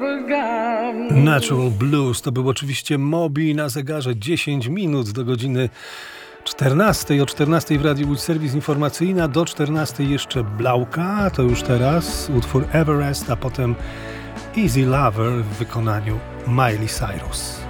Natural Blues to był oczywiście Moby na zegarze 10 minut do godziny 14. O 14 w Radiu Łódź serwis informacyjna, do 14 jeszcze Blauka, to już teraz utwór Everest, a potem Easy Lover w wykonaniu Miley Cyrus.